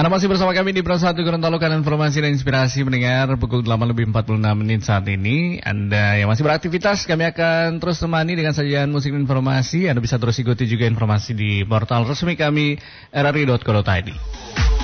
Anda masih bersama kami di Pro 1 Gorontalo, kan informasi dan inspirasi mendengar pukul 8:46 saat ini. Anda yang masih beraktivitas, kami akan terus temani dengan sajian musik dan informasi. Anda bisa terus ikuti juga informasi di portal resmi kami rri.co.id.